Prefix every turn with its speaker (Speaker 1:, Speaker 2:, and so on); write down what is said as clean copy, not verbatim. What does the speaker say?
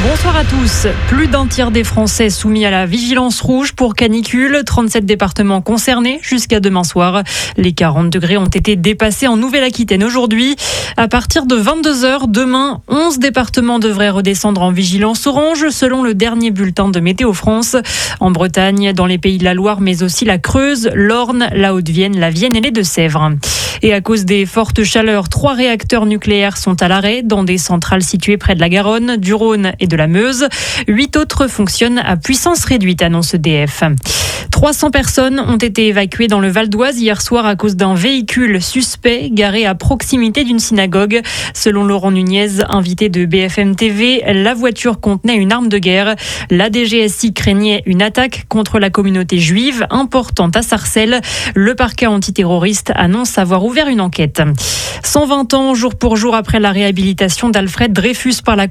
Speaker 1: Bonsoir à tous. Plus d'un tiers des Français soumis à la vigilance rouge pour canicule. 37 départements concernés jusqu'à demain soir. Les 40 degrés ont été dépassés en Nouvelle-Aquitaine aujourd'hui. À partir de 22h demain, 11 départements devraient redescendre en vigilance orange selon le dernier bulletin de Météo France. En Bretagne, dans les Pays de la Loire, mais aussi la Creuse, l'Orne, la Haute-Vienne, la Vienne et les Deux-Sèvres. Et à cause des fortes chaleurs, 3 réacteurs nucléaires sont à l'arrêt dans des centrales situées près de la Garonne, du Rhône et de la Meuse. 8 autres fonctionnent à puissance réduite, annonce EDF. 300 personnes ont été évacuées dans le Val d'Oise hier soir à cause d'un véhicule suspect garé à proximité d'une synagogue. Selon Laurent Nunez, invité de BFM TV, la voiture contenait une arme de guerre. La DGSI craignait une attaque contre la communauté juive importante à Sarcelles. Le parquet antiterroriste annonce avoir ouvert une enquête. 120 ans, jour pour jour après la réhabilitation d'Alfred Dreyfus par la